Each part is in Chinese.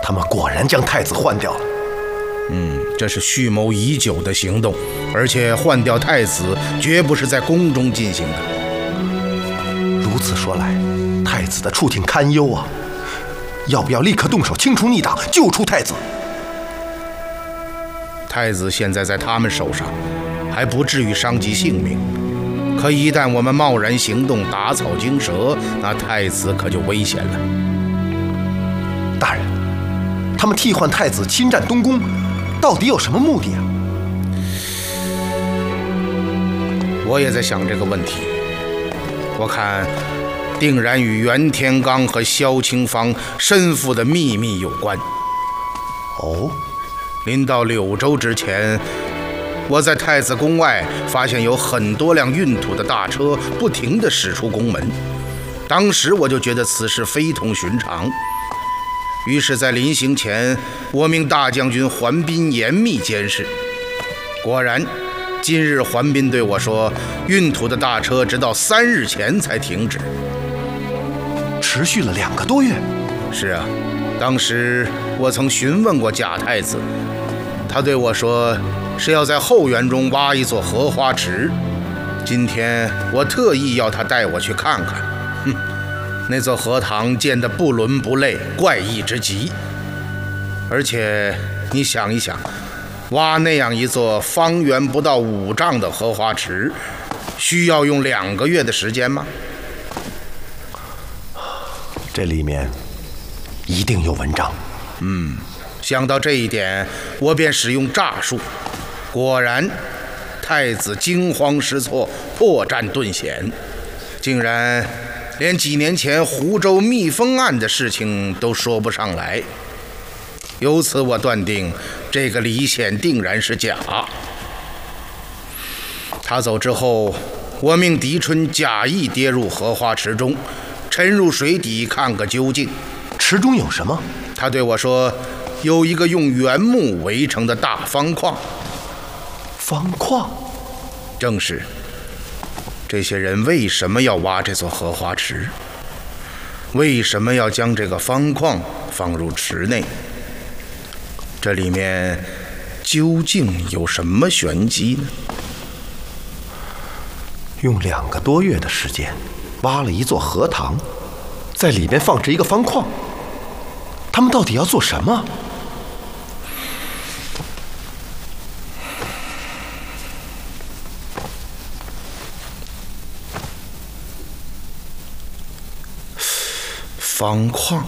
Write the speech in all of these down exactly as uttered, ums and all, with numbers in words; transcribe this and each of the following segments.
他们果然将太子换掉了。 嗯，这是蓄谋已久的行动，而且换掉太子绝不是在宫中进行的。 如此说来，太子的处境堪忧啊！要不要立刻动手清除逆党，救出太子？ 太子现在在他们手上，还不至于伤及性命。可一旦我们贸然行动，打草惊蛇，那太子可就危险了。 大人，他们替换太子侵占东宫，到底有什么目的啊？ 我也在想这个问题。我看定然与袁天罡和萧清芳身负的秘密有关。 哦， 临到柳州之前，我在太子宫外发现有很多辆运土的大车不停地驶出宫门，当时我就觉得此事非同寻常。于是，在临行前，我命大将军桓斌严密监视。果然，今日桓斌对我说，运土的大车直到三日前才停止， 持续了两个多月。 是啊，当时我曾询问过贾太子，他对我说是要在后园中挖一座荷花池。今天我特意要他带我去看看。哼，那座荷塘建得不伦不类，怪异之极。而且你想一想，挖那样一座方圆不到五丈的荷花池，需要用两个月的时间吗？ 这里面一定有文章。 嗯，想到这一点，我便使用诈术。果然，太子惊慌失措，破绽顿显，竟然连几年前湖州密封案的事情都说不上来。由此我断定，这个李显定然是假。他走之后，我命狄春假意跌入荷花池中，沉入水底看个究竟。 池中有什么？ 他对我说，有一个用原木围成的大方框。 方框？ 正是。这些人为什么要挖这座荷花池？为什么要将这个方框放入池内？这里面究竟有什么玄机呢？ 用两个多月的时间挖了一座荷塘，在里面放置一个方框，他们到底要做什么？ 方框，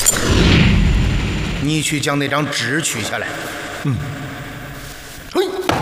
你去将那张纸取下来。 嗯。嘿。